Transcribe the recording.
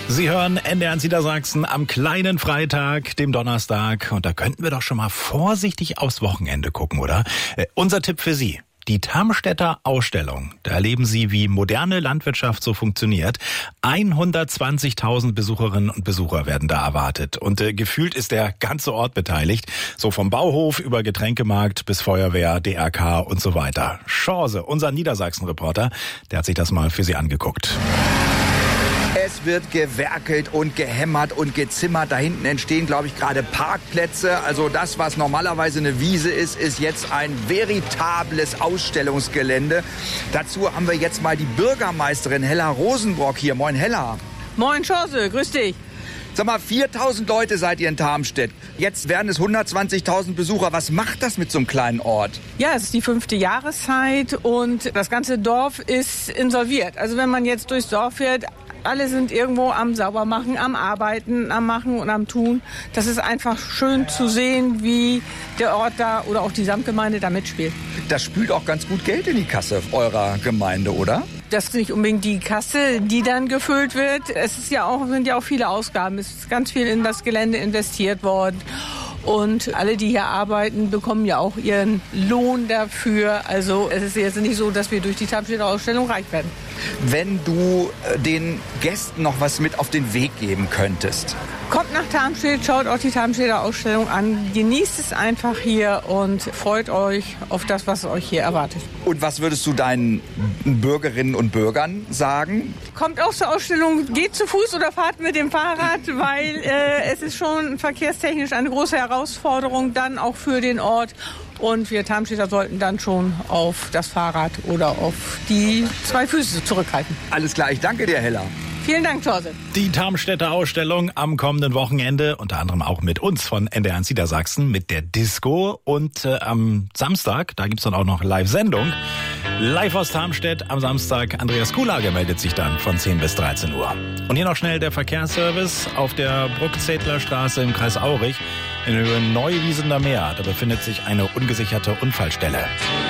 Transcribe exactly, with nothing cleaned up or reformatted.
Sie hören N D R Niedersachsen am kleinen Freitag, dem Donnerstag. Und da könnten wir doch schon mal vorsichtig aufs Wochenende gucken, oder? Äh, unser Tipp für Sie. Die Tarmstädter Ausstellung. Da erleben Sie, wie moderne Landwirtschaft so funktioniert. hundertzwanzigtausend Besucherinnen und Besucher werden da erwartet. Und äh, gefühlt ist der ganze Ort beteiligt. So vom Bauhof über Getränkemarkt bis Feuerwehr, D R K und so weiter. Chance, unser Niedersachsen-Reporter, der hat sich das mal für Sie angeguckt. Es wird gewerkelt und gehämmert und gezimmert. Da hinten entstehen, glaube ich, gerade Parkplätze. Also das, was normalerweise eine Wiese ist, ist jetzt ein veritables Ausstellungsgelände. Dazu haben wir jetzt mal die Bürgermeisterin Hella Rosenbrock hier. Moin, Hella. Moin, Chance. Grüß dich. Sag mal, viertausend Leute seid ihr in Tarmstedt. Jetzt werden es hundertzwanzigtausend Besucher. Was macht das mit so einem kleinen Ort? Ja, es ist die fünfte Jahreszeit und das ganze Dorf ist insolviert. Also wenn man jetzt durchs Dorf fährt, alle sind irgendwo am Saubermachen, am Arbeiten, am Machen und am Tun. Das ist einfach schön zu sehen, wie der Ort da oder auch die Samtgemeinde da mitspielt. Das spült auch ganz gut Geld in die Kasse eurer Gemeinde, oder? Das ist nicht unbedingt die Kasse, die dann gefüllt wird. Es ist ja auch, sind ja auch viele Ausgaben. Es ist ganz viel in das Gelände investiert worden. Und alle, die hier arbeiten, bekommen ja auch ihren Lohn dafür. Also es ist jetzt nicht so, dass wir durch die Tarmstädter Ausstellung reich werden. Wenn du den Gästen noch was mit auf den Weg geben könntest. Kommt nach Tarmstedt, schaut auch die Tarmstädter Ausstellung an, genießt es einfach hier und freut euch auf das, was euch hier erwartet. Und was würdest du deinen Bürgerinnen und Bürgern sagen? Kommt auch zur Ausstellung, geht zu Fuß oder fahrt mit dem Fahrrad, weil äh, es ist schon verkehrstechnisch eine große Herausforderung dann auch für den Ort. Und wir Tarmstädter sollten dann schon auf das Fahrrad oder auf die zwei Füße zurückhalten. Alles klar, ich danke dir, Hella. Vielen Dank, Thorsten. Die Tarmstädter Ausstellung am kommenden Wochenende, unter anderem auch mit uns von N D R Niedersachsen, mit der Disco. Und äh, am Samstag, da gibt's dann auch noch Live-Sendung. Live aus Tarmstedt am Samstag. Andreas Kuhlage meldet sich dann von zehn bis dreizehn Uhr. Und hier noch schnell der Verkehrsservice auf der Bruckzedler Straße im Kreis Aurich in Höhe Neuwiesener Meer. Da befindet sich eine ungesicherte Unfallstelle.